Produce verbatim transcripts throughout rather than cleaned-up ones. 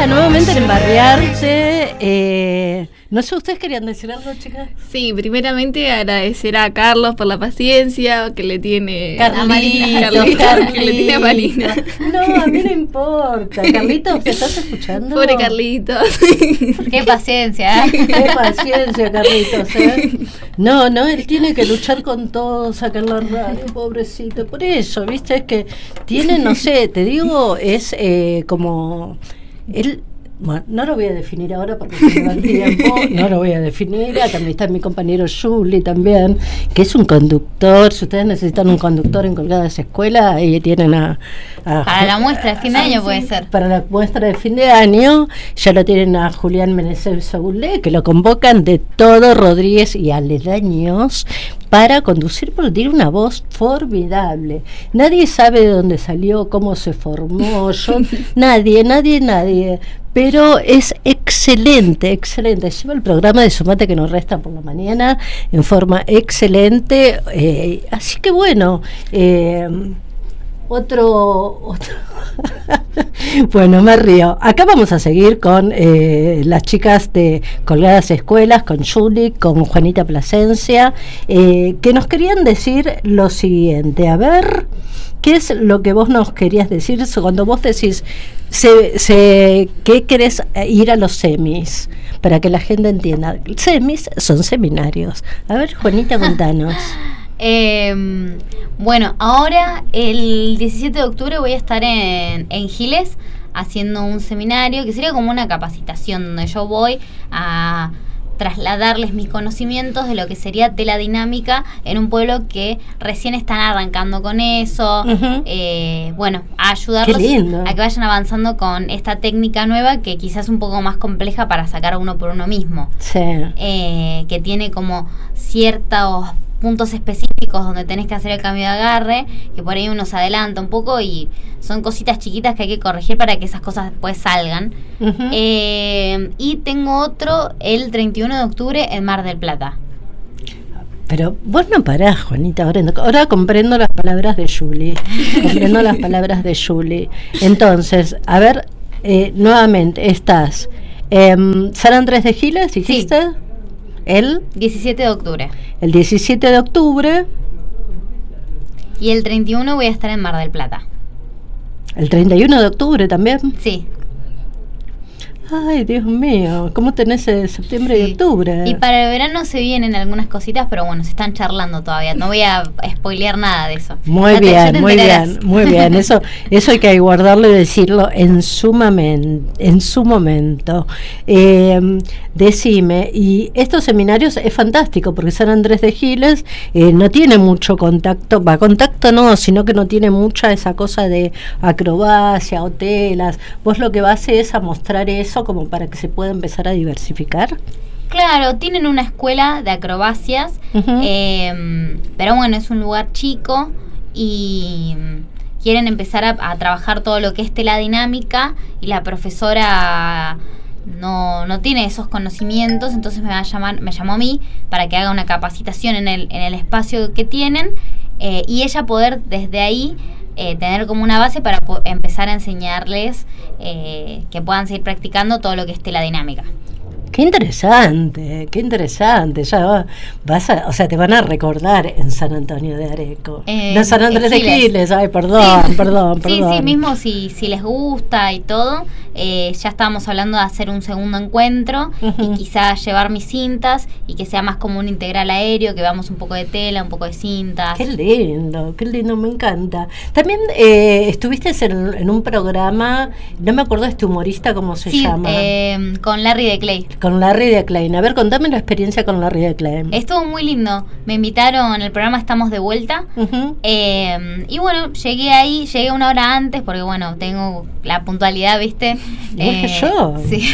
Hola, nuevamente en Embarriarte. Eh, no sé, ¿ustedes querían decir algo, chicas? Sí, primeramente agradecer a Carlos por la paciencia que le tiene Carlitos, a Marina, Carlitos, Carlitos, que le tiene a Marina. No, a mí no importa. Carlitos, ¿te estás escuchando? Pobre Carlitos. Qué paciencia, ¿eh? Qué paciencia, Carlitos, ¿eh? No, no, él tiene que luchar con todo, sacar la radio, pobrecito. Por eso, ¿viste? Es que tiene, no sé, te digo, es eh, como... Él, bueno, no lo voy a definir ahora porque se me va el tiempo, no lo voy a definir. También está mi compañero Juli también, que es un conductor. Si ustedes necesitan un conductor en Colgadas Escuela, ahí tienen a, a para la muestra de fin de año, puede ser. Para la muestra de fin de año, ya lo tienen a Julián Meneses Saúl, que lo convocan de todo Rodríguez y aledaños para conducir, porque tiene una voz formidable. Nadie sabe de dónde salió, cómo se formó, yo, nadie, nadie, nadie. Pero es excelente, excelente. Lleva el programa de Sumate que nos resta por la mañana en forma excelente. Eh, así que bueno, eh, otro... otro bueno, me río. Acá vamos a seguir con eh, las chicas de Colgadas Escuelas, con Juli, con Juanita Plasencia, eh, que nos querían decir lo siguiente. A ver, ¿qué es lo que vos nos querías decir cuando vos decís se, se, que querés ir a los semis? Para que la gente entienda. Semis son seminarios. A ver, Juanita, contanos. Eh, bueno, ahora el diecisiete de octubre voy a estar en, en Giles haciendo un seminario que sería como una capacitación donde yo voy a trasladarles mis conocimientos de lo que sería teladinámica en un pueblo que recién están arrancando con eso. Uh-huh. eh, bueno, a ayudarlos a que vayan avanzando con esta técnica nueva que quizás es un poco más compleja para sacar uno por uno mismo. Sí. Eh, que tiene como ciertos puntos específicos donde tenés que hacer el cambio de agarre, que por ahí uno se adelanta un poco y son cositas chiquitas que hay que corregir para que esas cosas después salgan. Uh-huh. eh, y tengo otro el treinta y uno de octubre en Mar del Plata. Pero vos no parás, Juanita. Ahora, ahora comprendo las palabras de Juli. comprendo las palabras de Juli. Entonces, a ver, eh, nuevamente, estás en eh, San Andrés de Giles, ¿dijiste? Sí. El diecisiete de octubre. El diecisiete de octubre. Y el treinta y uno voy a estar en Mar del Plata. ¿El treinta y uno de octubre también? Sí. Ay, Dios mío, ¿cómo tenés el septiembre sí. y octubre? Y para el verano se vienen algunas cositas, pero bueno, se están charlando todavía. No voy a spoilear nada de eso. Muy ya bien, te, muy bien, muy bien. Eso, eso hay que guardarlo y decirlo en su, mamen, en su momento. Eh, decime, y estos seminarios es fantástico, porque San Andrés de Giles eh, no tiene mucho contacto, va, contacto no, sino que no tiene mucha esa cosa de acrobacia o telas. Vos lo que vas es a mostrar eso como para que se pueda empezar a diversificar. Claro, tienen una escuela de acrobacias, uh-huh. eh, pero bueno, es un lugar chico y quieren empezar a, a trabajar todo lo que es teladinámica y la profesora no, no tiene esos conocimientos, entonces me va a llamar, me llamó a mí para que haga una capacitación en el, en el espacio que tienen eh, y ella poder desde ahí Eh, tener como una base para po- empezar a enseñarles eh, que puedan seguir practicando todo lo que es teladinámica. Qué interesante, qué interesante. Ya va, vas a, o sea, te van a recordar en San Antonio de Areco. Eh, no, San Andrés de Giles. Ay, perdón, sí. perdón, perdón. Sí, sí, mismo si, si les gusta y todo. Eh, ya estábamos hablando de hacer un segundo encuentro uh-huh. y quizás llevar mis cintas y que sea más como un integral aéreo, que veamos un poco de tela, un poco de cintas. Qué lindo, qué lindo, me encanta. También eh, estuviste en, en un programa, no me acuerdo este humorista, ¿cómo se sí, llama? Eh, con Larry de Clay. Con Larry de Klein. A ver, contame la experiencia con Larry de Klein. Estuvo muy lindo. Me invitaron, el programa Estamos de Vuelta. Uh-huh. Eh, y bueno, llegué ahí, llegué una hora antes porque bueno, tengo la puntualidad, ¿viste? Igual eh, que yo. Sí.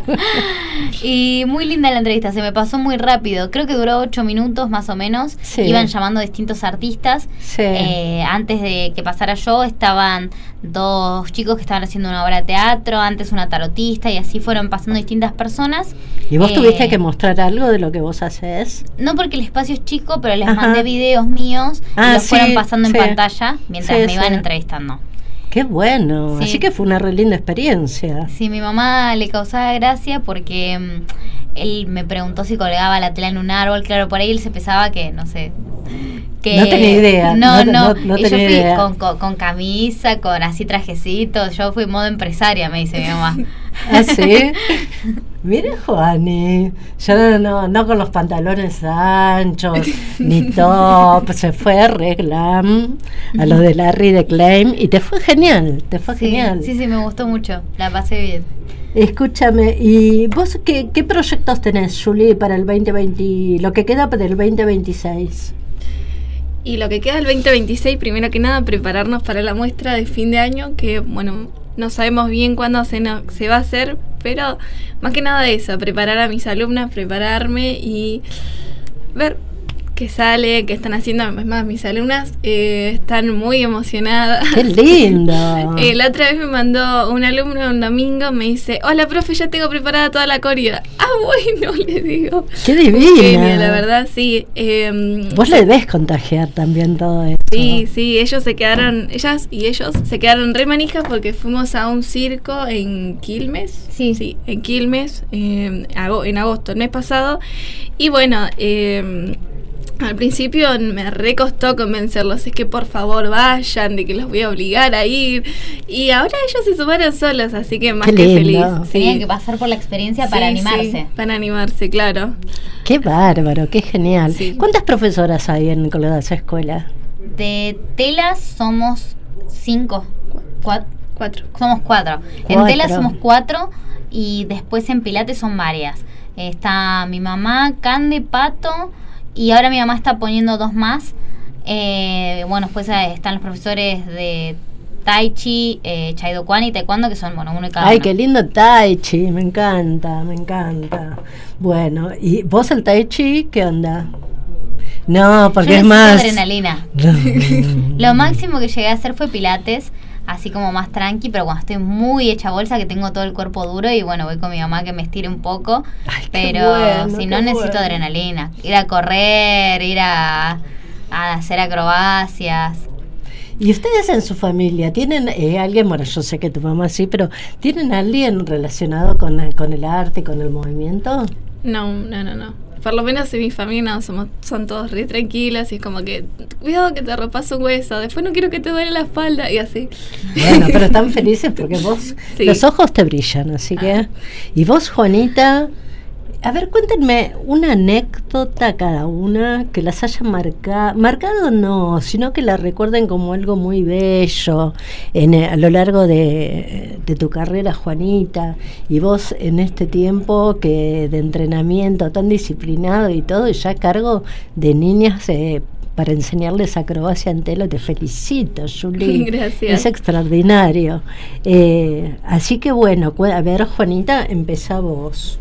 Y muy linda la entrevista, se me pasó muy rápido. Creo que duró ocho minutos más o menos. Sí. Iban llamando distintos artistas. Sí. Eh, antes de que pasara yo, estaban dos chicos que estaban haciendo una obra de teatro, antes una tarotista, y así fueron pasando distintas personas. ¿Y vos eh, tuviste que mostrar algo de lo que vos haces? No, porque el espacio es chico, pero les Ajá. mandé videos míos ah, y los sí, fueron pasando sí. en pantalla mientras sí, me iban sí. entrevistando. Qué bueno, Sí. así que fue una re linda experiencia. Sí, mi mamá le causaba gracia porque mm, él me preguntó si colgaba la tela en un árbol. Claro, por ahí él se pensaba que, no sé... Que, No tenía idea, No, no- no, no- no y yo tenía fui idea. con, con, con camisa, con así trajecitos. Yo fui modo empresaria, me dice mi mamá. ¿Ah, sí? Mira, Juani, ya no, no, no con los pantalones anchos, ni top, se fue re glam a lo de Larry de Claim y te fue genial, te fue Sí, genial. sí, sí, me gustó mucho. La pasé bien. Escúchame, ¿y vos qué, qué proyectos tenés, Julie, para el veinte veinte, lo que queda del veinte veintiséis? Y lo que queda del veinte veintiséis, primero que nada, prepararnos para la muestra de fin de año, que bueno, no sabemos bien cuándo se, no- se va a hacer, pero más que nada eso, preparar a mis alumnas, prepararme y ver qué sale, qué están haciendo. Es más, mis alumnas eh, están muy emocionadas. ¡Qué lindo! Eh, la otra vez me mandó un alumno un domingo, me dice, hola profe, ya tengo preparada toda la coreo. Ah, bueno, le digo. ¡Qué divina! Genia, la verdad, sí. Eh, Vos le debes contagiar también todo eso. Sí, sí, ellos se quedaron, ellas y ellos se quedaron re manijas porque fuimos a un circo en Quilmes. Sí. Sí, en Quilmes, eh, ago- en agosto, el mes pasado. Y bueno, eh, al principio me recostó convencerlos, es que por favor vayan, de que los voy a obligar a ir. Y ahora ellos se sumaron solos, así que más Qué que lindo. feliz. Tenían que pasar por la experiencia para Sí, animarse. sí, para animarse, claro. ¡Qué bárbaro! ¡Qué genial! Sí. ¿Cuántas profesoras hay en esa escuela? De telas somos cinco. Cuatro. Cuatro. Somos cuatro. En Cuatro. telas somos cuatro y después en pilates son varias. Está mi mamá, Cande, Pato y ahora mi mamá está poniendo dos más. Eh, bueno, después eh, están los profesores de Tai Chi, eh, Chaido Kwan y Taekwondo que son, bueno, uno y cada Ay, uno. qué lindo Tai Chi, me encanta, me encanta. Bueno, ¿y vos el Tai Chi qué onda? No, porque Yo es necesito más... adrenalina. Lo máximo que llegué a hacer fue pilates, así como más tranqui, pero cuando estoy muy hecha bolsa, que tengo todo el cuerpo duro y bueno, voy con mi mamá que me estire un poco, Ay, qué pero bueno, si qué no necesito bueno. adrenalina, ir a correr, ir a, a hacer acrobacias. ¿Y ustedes en su familia tienen eh, alguien, bueno, yo sé que tu mamá sí, pero ¿tienen alguien relacionado con, eh, con el arte, con el movimiento? No, no, no, no. Por lo menos en mi familia no, somos, son todos re tranquilas y es como que, cuidado que te rompas un hueso, después no quiero que te duele la espalda y así. Bueno, pero están felices porque vos, Sí. los ojos te brillan, así que... Y vos, Juanita, a ver, cuéntenme una anécdota cada una que las haya marcado, marcado no, sino que la recuerden como algo muy bello en, eh, a lo largo de, de tu carrera, Juanita, y vos en este tiempo que de entrenamiento tan disciplinado y todo, y ya a cargo de niñas eh, para enseñarles acrobacia en tela. Te felicito, Julie. Gracias. Es extraordinario. Eh, así que bueno, cu- a ver, Juanita, empezá vos.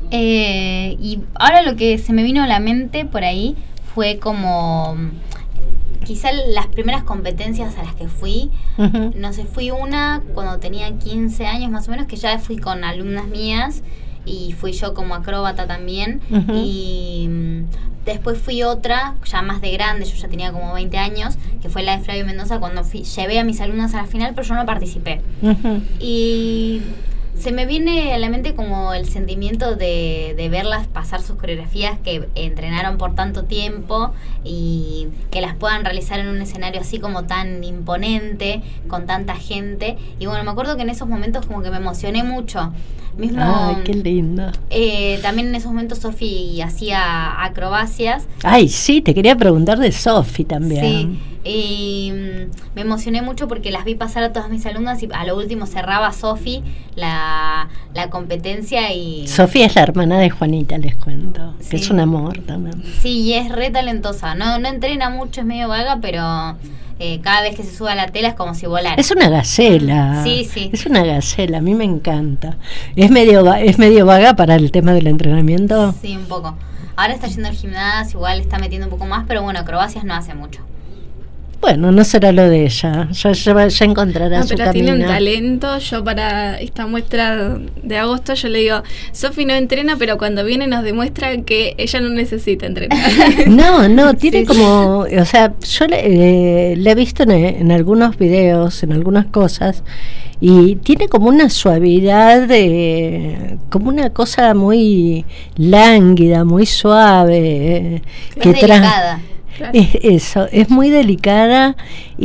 Eh, y ahora lo que se me vino a la mente por ahí fue como quizá las primeras competencias a las que fui. Ujú. No sé, fui una cuando tenía quince años más o menos, que ya fui con alumnas mías y fui yo como acróbata también. Ujú. Y mm, después fui otra, ya más de grande, yo ya tenía como veinte años, que fue la de Flavio Mendoza, cuando fui, llevé a mis alumnas a la final, pero yo no participé. Ujú. Y se me viene a la mente como el sentimiento de, de verlas pasar sus coreografías que entrenaron por tanto tiempo y que las puedan realizar en un escenario así como tan imponente, con tanta gente. Y bueno, me acuerdo que en esos momentos como que me emocioné mucho. Mismo, Ay, qué lindo. eh, también en esos momentos Sofi hacía acrobacias. Ay, sí, te quería preguntar de Sofi también. Sí, y mm, me emocioné mucho porque las vi pasar a todas mis alumnas y a lo último cerraba Sofi la, la competencia y... Sofi es la hermana de Juanita, les cuento, que Sí. es un amor también. Sí, y es re talentosa. No, no entrena mucho, es medio vaga, pero eh, cada vez que se sube a la tela es como si volara. Es una gacela. Sí, sí. Es una gacela, a mí me encanta. Es medio va- es medio vaga para el tema del entrenamiento. Sí, un poco. Ahora está yendo al gimnasio, igual está metiendo un poco más, pero bueno, acrobacias no hace mucho. bueno, no será lo de ella, ya, ya, ya encontrará no, su pero camino. Tiene un talento. Yo para esta muestra de agosto yo le digo, Sofi no entrena, pero cuando viene nos demuestra que ella no necesita entrenar. No, no, tiene Sí. como, o sea, yo le, eh, le he visto en, en algunos videos, en algunas cosas, y tiene como una suavidad, de, como una cosa muy lánguida, muy suave, eh, Es que tra- delicada. Claro. Es eso, es muy delicada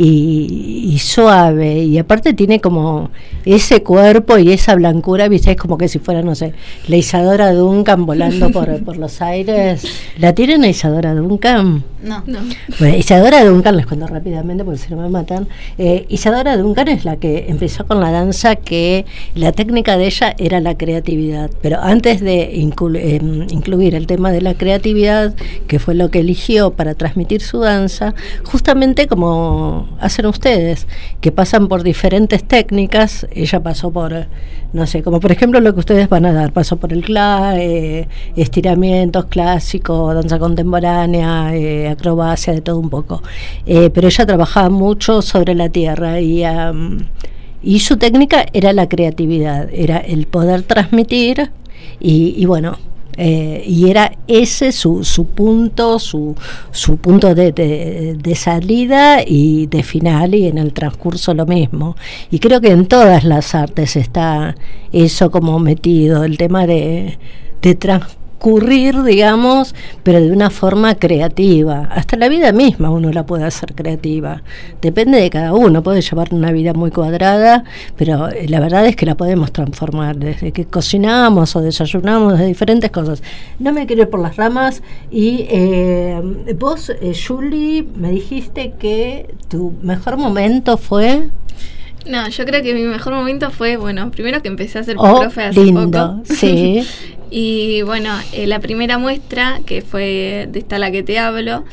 y, y suave, y aparte tiene como ese cuerpo y esa blancura, viste, es como que si fuera, no sé, la Isadora Duncan volando por, por los aires. ¿La tienen a Isadora Duncan? No. No. Bueno, Isadora Duncan, les cuento rápidamente porque si no me matan. eh, Isadora Duncan es la que empezó con la danza, que la técnica de ella era la creatividad, pero antes de inclu- eh, incluir el tema de la creatividad, que fue lo que eligió para transmitir su danza, justamente como hacen ustedes, que pasan por diferentes técnicas. Ella pasó por, no sé, como por ejemplo lo que ustedes van a dar, pasó por el cla, eh, estiramientos clásicos, danza contemporánea, eh, acrobacia, de todo un poco. Eh, pero ella trabajaba mucho sobre la tierra y, um, y su técnica era la creatividad, era el poder transmitir y, y bueno, Eh, y era ese su, su punto, su, su punto de, de, de salida y de final, y en el transcurso lo mismo. Y creo que en todas las artes está eso como metido, el tema de, de transcurrir, digamos, pero de una forma creativa. Hasta la vida misma uno la puede hacer creativa. Depende de cada uno, puede llevar una vida muy cuadrada, pero eh, la verdad es que la podemos transformar, desde que cocinamos o desayunamos, de diferentes cosas. No me quiero ir por las ramas. Y eh, vos, eh, Julie, me dijiste que tu mejor momento fue... No, yo creo que mi mejor momento fue, bueno, primero que empecé a ser Oh, profe hace lindo, poco. sí. Y bueno, eh, la primera muestra, que fue de esta la que te hablo,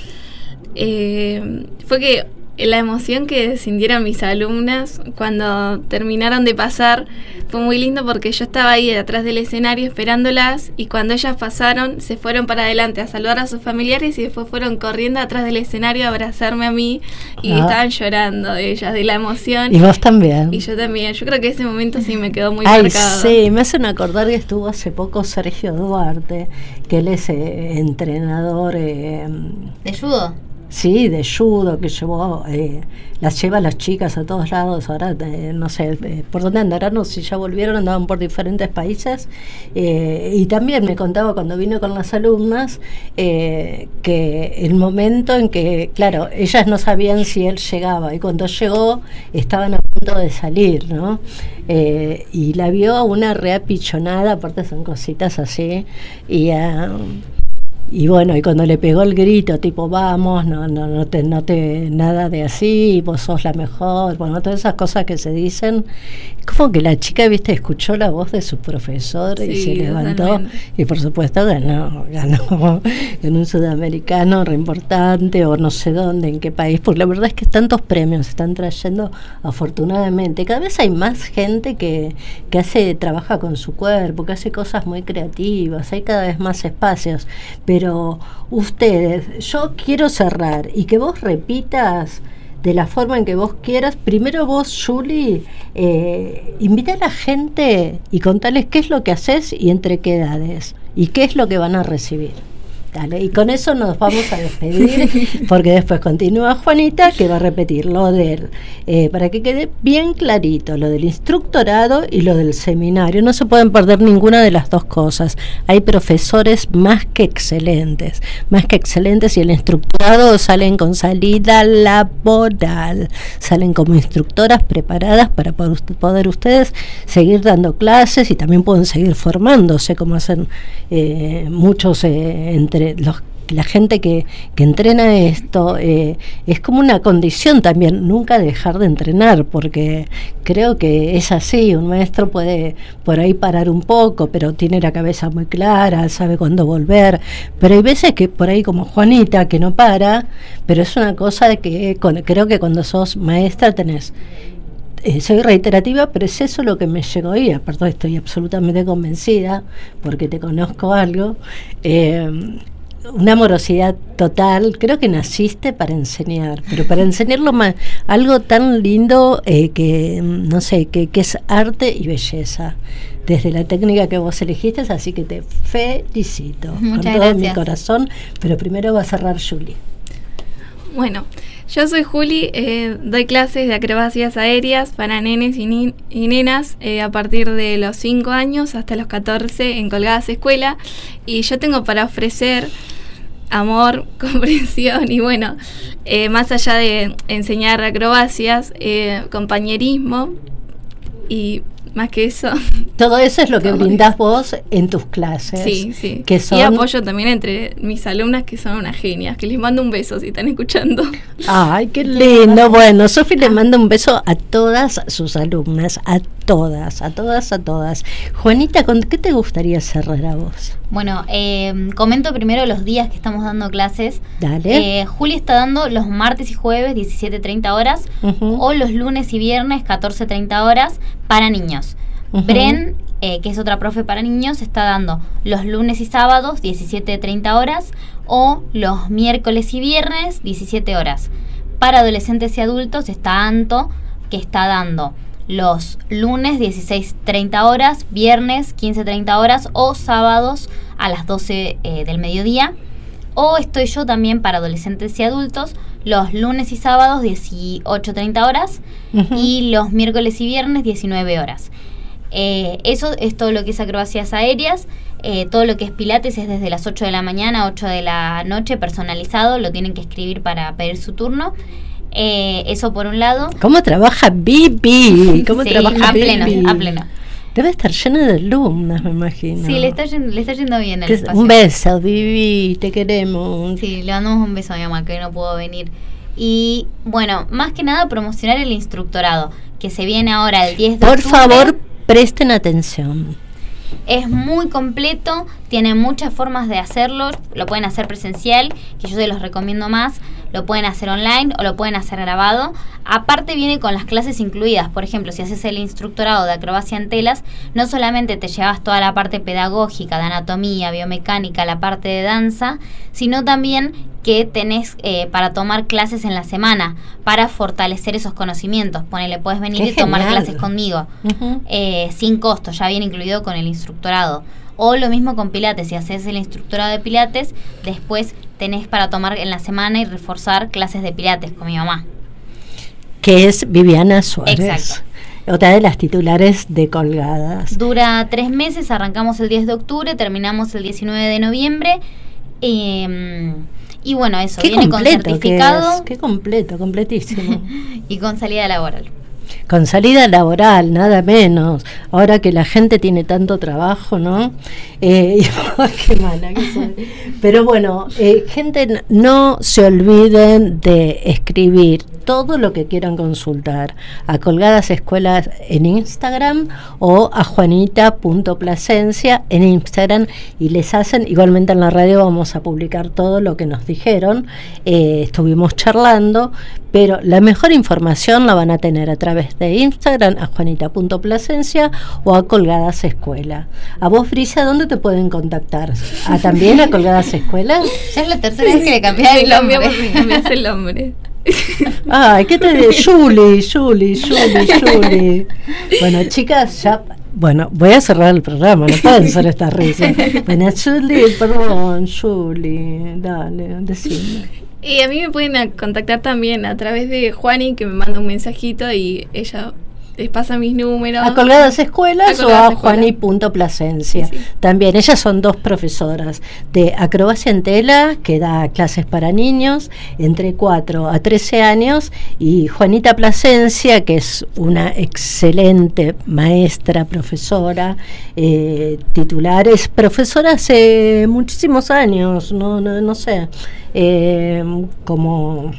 eh, fue que la emoción que sintieron mis alumnas cuando terminaron de pasar fue muy lindo, porque yo estaba ahí atrás del escenario esperándolas, y cuando ellas pasaron se fueron para adelante a saludar a sus familiares y después fueron corriendo atrás del escenario a abrazarme a mí, y Ah. estaban llorando ellas de la emoción. Y vos también. Y yo también. Yo creo que ese momento sí me quedó muy Ay, marcado. sí, me hacen acordar que estuvo hace poco Sergio Duarte, que él es eh, entrenador, eh, ¿De judo? sí, de judo, que llevó, eh, las lleva a las chicas a todos lados. Ahora eh, no sé eh, por dónde andarán, o si ya volvieron, andaban por diferentes países. Eh, y también me contaba cuando vino con las alumnas, eh, que el momento en que, claro, ellas no sabían si él llegaba, y cuando llegó estaban a punto de salir, ¿no? Eh, y la vio una reapichonada, aparte son cositas así, y uh, y bueno, y cuando le pegó el grito, tipo, vamos, no no no te, no te nada de así, vos sos la mejor, bueno, todas esas cosas que se dicen, como que la chica, viste, escuchó la voz de su profesor, y Sí, se levantó, totalmente. y por supuesto ganó, ganó en un sudamericano re importante, o no sé dónde, en qué país, porque la verdad es que tantos premios se están trayendo, afortunadamente. Cada vez hay más gente que, que hace, trabaja con su cuerpo, que hace cosas muy creativas, hay cada vez más espacios. Pero ustedes, yo quiero cerrar y que vos repitas de la forma en que vos quieras. Primero vos, Julie, eh, invita a la gente y contales qué es lo que haces y entre qué edades y qué es lo que van a recibir. Dale, y con eso nos vamos a despedir, porque después continúa Juanita, que va a repetir lo del, eh, para que quede bien clarito, lo del instructorado y lo del seminario. No se pueden perder ninguna de las dos cosas. Hay profesores más que excelentes, más que excelentes, y el instructorado salen con salida laboral, salen como instructoras preparadas para poder ustedes seguir dando clases, y también pueden seguir formándose, como hacen eh, muchos eh, entre los, la gente que, que entrena esto. Eh, es como una condición también, nunca dejar de entrenar, porque creo que es así. Un maestro puede por ahí parar un poco, pero tiene la cabeza muy clara, sabe cuándo volver, pero hay veces que por ahí, como Juanita, que no para, pero es una cosa de que con, creo que cuando sos maestra tenés, Eh, soy reiterativa, pero es eso lo que me llegó, y aparte estoy absolutamente convencida, porque te conozco algo, eh, una amorosidad total. Creo que naciste para enseñar, pero para enseñarlo más, algo tan lindo eh, que, no sé, que, que es arte y belleza, desde la técnica que vos elegiste, así que te felicito. Muchas con todo gracias. mi corazón, pero primero va a cerrar Juli. Bueno, yo soy Juli, eh, doy clases de acrobacias aéreas para nenes y, ni- y nenas eh, a partir de los cinco años hasta los catorce en Colgadas Escuela, y yo tengo para ofrecer amor, comprensión y bueno, eh, más allá de enseñar acrobacias, eh, compañerismo y más que eso. Todo eso es lo que Todo brindás vos en tus clases. Sí, sí. Que son... Y apoyo también entre mis alumnas que son unas genias, que les mando un beso si están escuchando. Ay, qué lindo. Bueno, Sofi le manda un beso a todas sus alumnas, a todas, a todas, a todas. Juanita, ¿con qué te gustaría cerrar a vos? Bueno, eh, comento primero los días que estamos dando clases. Dale. Eh, Juli está dando los martes y jueves diecisiete treinta horas Uh-huh. o los lunes y viernes catorce treinta horas para niños. Uh-huh. Bren, eh, que es otra profe para niños, está dando los lunes y sábados diecisiete treinta horas o los miércoles y viernes diecisiete horas. Para adolescentes y adultos está Anto, que está dando los lunes dieciséis treinta horas, viernes quince treinta horas o sábados a las doce eh, del mediodía. O estoy yo también para adolescentes y adultos los lunes y sábados dieciocho treinta horas Uh-huh. y los miércoles y viernes diecinueve horas. Eh, eso es todo lo que es acrobacias aéreas. Eh, todo lo que es pilates es desde las ocho de la mañana a ocho de la noche, personalizado. Lo tienen que escribir para pedir su turno. Eh, eso por un lado. ¿Cómo trabaja Bibi? ¿Cómo Sí, trabaja a pleno, Bibi? a pleno. Debe estar llena de alumnas, me imagino. Sí, le está yendo, le está yendo bien el Que- espacio. Un beso, Bibi, te queremos. Sí, le mandamos un beso a mi mamá que hoy no pudo venir. Y bueno, más que nada promocionar el instructorado, que se viene ahora el diez de Por octubre. favor, presten atención. Es muy completo, tiene muchas formas de hacerlo. Lo pueden hacer presencial, que yo se los recomiendo más. Lo pueden hacer online o lo pueden hacer grabado. Aparte viene con las clases incluidas. Por ejemplo, si haces el instructorado de acrobacia en telas, no solamente te llevas toda la parte pedagógica de anatomía, biomecánica, la parte de danza, sino también que tenés eh, para tomar clases en la semana para fortalecer esos conocimientos. Ponele, puedes venir Qué y tomar genial. clases conmigo. Uh-huh. Eh, sin costo, ya viene incluido con el instructorado. O lo mismo con pilates, si haces el instructorado de pilates, después tenés para tomar en la semana y reforzar clases de pilates con mi mamá. Que es Viviana Suárez. Exacto. Otra de las titulares de Colgadas. Dura tres meses, arrancamos el diez de octubre, terminamos el diecinueve de noviembre. Eh, y bueno, eso, Qué viene con completo que certificado es, qué completo, completísimo. y con salida laboral. Con salida laboral, nada menos. Ahora que la gente tiene tanto trabajo, ¿no? Eh, qué mala que soy. Pero bueno, eh, gente, no se olviden de escribir todo lo que quieran consultar a Colgadas Escuelas en Instagram o a juanita punto plasencia en Instagram, y les hacen, igualmente en la radio vamos a publicar todo lo que nos dijeron. Eh, estuvimos charlando, pero la mejor información la van a tener a través de Instagram a juanita punto plasencia o a Colgadas Escuela. A vos, Brisa, ¿dónde te pueden contactar? ¿A también a Colgadas Escuela? Ya es la tercera vez que le cambié Me el nombre. cambiamos, me cambiaste el nombre. Ay, ¿qué te digo? Julie, Julie, Julie, Julie. Bueno, chicas, ya... Bueno, voy a cerrar el programa, no pueden ser estas risas. Bueno, Julie, perdón, Julie, dale, decime. Y a mí me pueden a- contactar también a través de Juani, que me manda un mensajito y ella les pasa mis números. A Colgadas Escuelas A o Colgadas a Escuelas. juani punto plasencia. Sí, sí. También, ellas son dos profesoras de acrobacia en tela, que da clases para niños entre cuatro a trece años, y Juanita Plasencia, que es una excelente maestra, profesora, eh, titular, es profesora hace muchísimos años, no, no, no sé, eh, como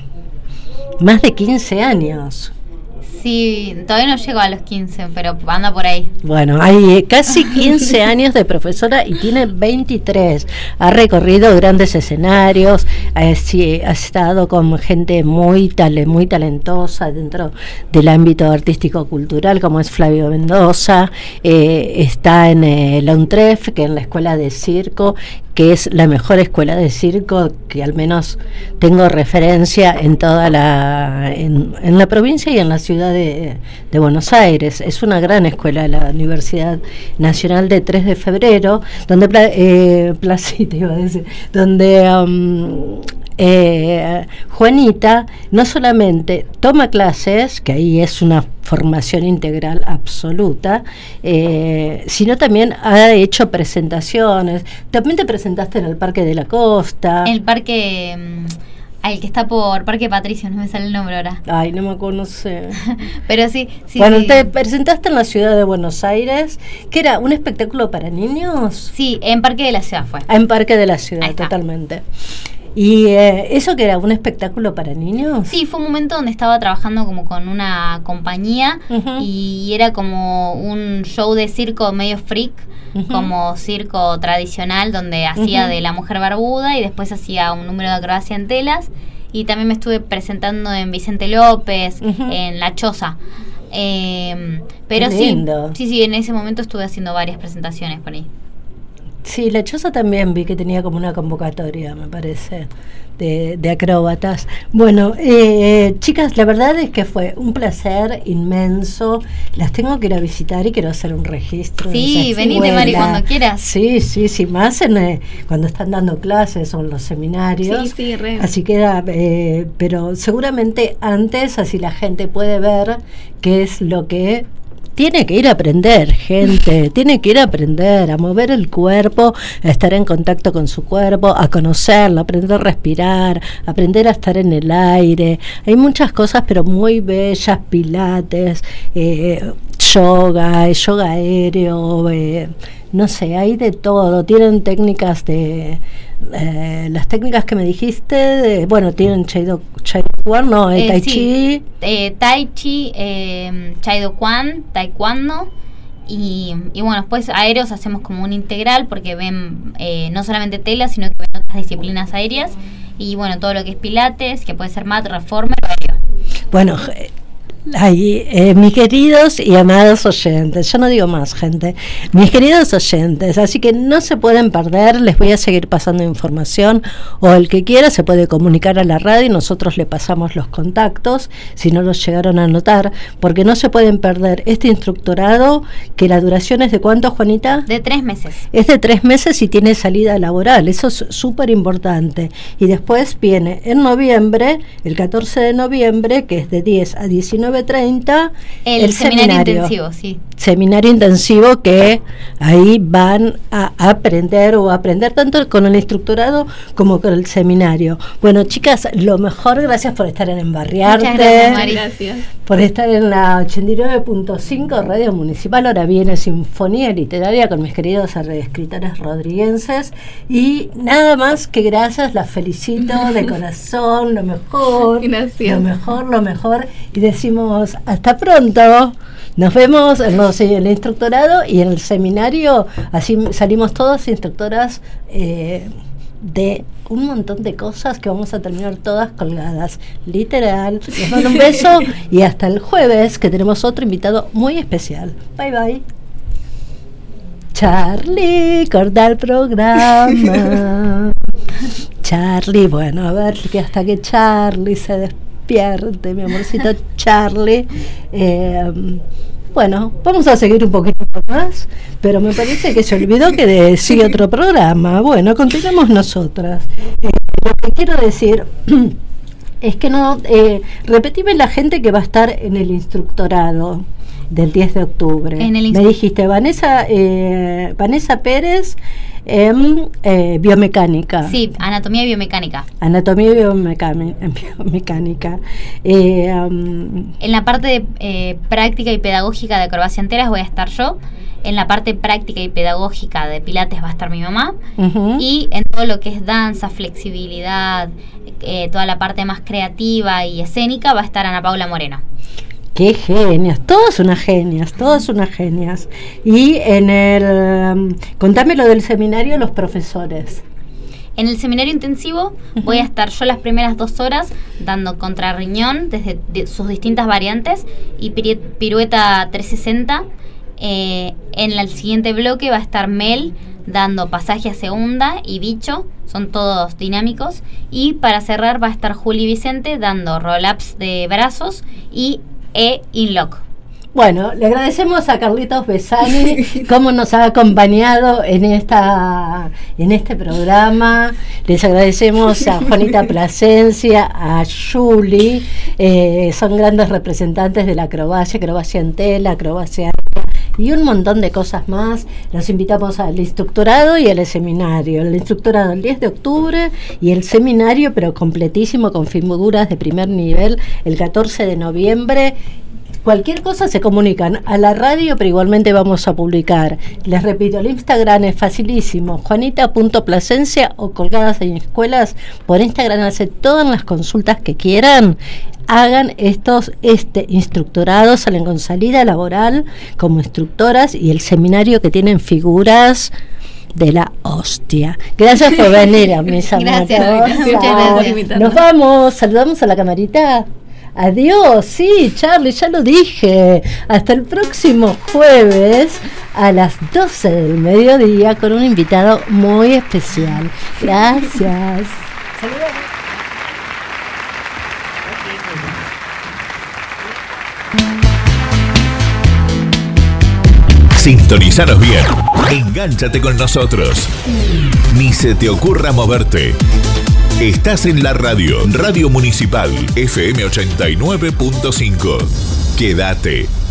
más de quince años. Sí, todavía no llego a los quince, pero anda por ahí. Bueno, hay eh, casi quince años de profesora y tiene veintitrés. Ha recorrido grandes escenarios, eh, sí, ha estado con gente muy, tale, muy talentosa dentro del ámbito artístico-cultural, como es Flavio Mendoza. Eh, está en eh, la UNTREF, que es la Escuela de Circo, que es la mejor escuela de circo que al menos tengo referencia en toda la en, en la provincia y en la ciudad de, de Buenos Aires. Es una gran escuela, la Universidad Nacional de tres de febrero, donde eh, Placita iba a decir, donde um, Eh, Juanita no solamente toma clases, que ahí es una formación integral absoluta, eh, sino también ha hecho presentaciones. También te presentaste en el Parque de la Costa. El parque, el que está por Parque Patricio, no me sale el nombre ahora. Ay, no me conoce. Pero sí, sí. Bueno, sí. te presentaste en la ciudad de Buenos Aires, que era un espectáculo para niños. Sí, en Parque de la Ciudad fue. Ah, en Parque de la Ciudad, totalmente. ¿Y eh, eso que era un espectáculo para niños? Sí, fue un momento donde estaba trabajando como con una compañía, uh-huh. y era como un show de circo medio freak, uh-huh. como circo tradicional, donde hacía uh-huh. de la mujer barbuda y después hacía un número de acrobacia en telas, y también me estuve presentando en Vicente López, uh-huh. en La Choza. Eh, pero sí, sí, sí, en ese momento estuve haciendo varias presentaciones por ahí. Sí, La Choza también vi que tenía como una convocatoria, me parece, de, de acróbatas. Bueno, eh, chicas, la verdad es que fue un placer inmenso. Las tengo que ir a visitar y quiero hacer un registro. Sí, venite, Mari, cuando quieras. Sí, sí, sí, más en, eh, cuando están dando clases o en los seminarios. Sí, sí, re. Así que era, eh, pero seguramente antes, así la gente puede ver qué es lo que... Tiene que ir a aprender, gente, tiene que ir a aprender, a mover el cuerpo, a estar en contacto con su cuerpo, a conocerlo, a aprender a respirar, a aprender a estar en el aire. Hay muchas cosas, pero muy bellas, pilates, eh, yoga, yoga aéreo, eh, no sé, hay de todo. Tienen técnicas de... Eh, las técnicas que me dijiste, de, bueno, tienen Chaido, Chaido Kwan, no, eh, eh, Tai sí. Chi. Eh, tai Chi, eh, Chaido Kwan, Taekwondo. Y, y bueno, después aéreos hacemos como un integral porque ven eh, no solamente tela, sino que ven otras disciplinas aéreas. Y bueno, todo lo que es pilates, que puede ser mat, reformer, aéreo. Bueno, Ay, eh, mis queridos y amados oyentes, yo no digo más, gente, mis queridos oyentes, así que no se pueden perder, les voy a seguir pasando información, o el que quiera se puede comunicar a la radio y nosotros le pasamos los contactos, si no los llegaron a anotar, porque no se pueden perder este instructorado, que la duración es de ¿cuánto, Juanita? De tres meses. Es de tres meses y tiene salida laboral, eso es súper importante. Y después viene en noviembre, el catorce de noviembre, que es de diez a diecinueve treinta, el, el seminario, seminario intensivo, sí. Seminario intensivo, que ahí van a aprender o a aprender tanto con el instructorado como con el seminario. Bueno, chicas, lo mejor, gracias por estar en Embarriarte. Muchas gracias, Mari. Gracias. Por estar en la ochenta y nueve punto cinco Radio Municipal. Ahora viene Sinfonía Literaria con mis queridos escritores rodriguenses. Y nada más que gracias, las felicito de corazón, lo mejor. Gracias. Lo mejor, lo mejor. Y decimos hasta pronto. Nos vemos en, los, en el instructorado y en el seminario. Así salimos todas instructoras eh, de un montón de cosas que vamos a terminar todas colgadas. Literal. Les mando un beso y hasta el jueves, que tenemos otro invitado muy especial. Bye bye. Charlie, corta el programa. Charlie, bueno, a ver que hasta que Charlie se despierte, mi amorcito Charlie. Eh, Bueno, vamos a seguir un poquito más, pero me parece que se olvidó que de, sigue otro programa. Bueno, continuamos nosotras. Eh, lo que quiero decir es que no, eh, repetime la gente que va a estar en el instructorado del diez de octubre. En el me dijiste Vanessa, eh, Vanessa Pérez en eh, biomecánica. Sí, anatomía y biomecánica. Anatomía y biomecánica. biomecánica. Eh, um, en la parte de eh, práctica y pedagógica de acrobacia enteras voy a estar yo. En la parte práctica y pedagógica de pilates va a estar mi mamá. Uh-huh. Y en todo lo que es danza, flexibilidad, eh, toda la parte más creativa y escénica va a estar Ana Paula Moreno. ¡Qué genias! Todas unas genias, todas unas genias. Y en el... Um, contame lo del seminario, los profesores. En el seminario intensivo uh-huh. voy a estar yo las primeras dos horas dando contrarriñón desde de sus distintas variantes y pirueta trescientos sesenta. Eh, en el siguiente bloque va a estar Mel dando pasaje a segunda y bicho, son todos dinámicos. Y para cerrar va a estar Juli Vicente dando roll-ups de brazos y e-inlock. Bueno, le agradecemos a Carlitos Besani cómo nos ha acompañado en esta en este programa. Les agradecemos a Juanita Plasencia, a Juli, eh, son grandes representantes de la acrobacia, acrobacia en tela, acrobacia y un montón de cosas más. Los invitamos al instructorado y al seminario. El instructorado el diez de octubre y el seminario, pero completísimo, con figuras de primer nivel, el catorce de noviembre. Cualquier cosa se comunican a la radio, pero igualmente vamos a publicar. Les repito, el Instagram es facilísimo, juanita punto plasencia, o Colgadas en Escuelas. Por Instagram hace todas las consultas que quieran. Hagan estos este instructorado, salen con salida laboral como instructoras, y el seminario que tienen figuras de la hostia. Gracias por venir, a mis amigos. Gracias, muchas gracias. Nos vamos, saludamos a la camarita. Adiós, sí, Charlie, ya lo dije. Hasta el próximo jueves a las doce del mediodía con un invitado muy especial. Gracias. Sintonizanos bien. Engánchate con nosotros. Ni se te ocurra moverte. Estás en la radio, Radio Municipal, F M ochenta y nueve punto cinco. Quédate.